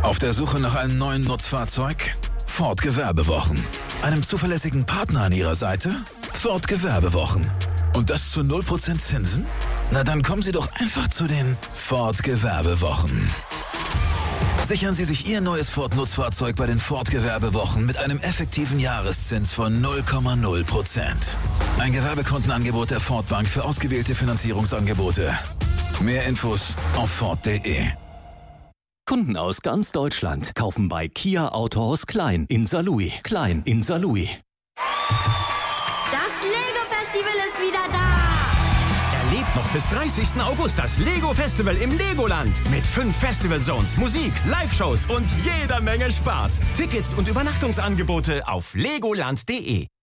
Auf der Suche nach einem neuen Nutzfahrzeug? Ford Gewerbewochen. Einem zuverlässigen Partner an Ihrer Seite? Ford Gewerbewochen. Und das zu 0% Zinsen? Na dann kommen Sie doch einfach zu den Ford Gewerbewochen. Sichern Sie sich Ihr neues Ford-Nutzfahrzeug bei den Ford Gewerbewochen mit einem effektiven Jahreszins von 0,0%. Ein Gewerbekundenangebot der Ford Bank für ausgewählte Finanzierungsangebote. Mehr Infos auf Ford.de. Kunden aus ganz Deutschland kaufen bei Kia Autohaus Klein in Saarlouis. Klein in Saarlouis. Das Lego-Festival ist wieder da! Erlebt noch bis 30. August das Lego-Festival im Legoland. Mit 5 Festival-Zones, Musik, Live-Shows und jeder Menge Spaß. Tickets und Übernachtungsangebote auf legoland.de.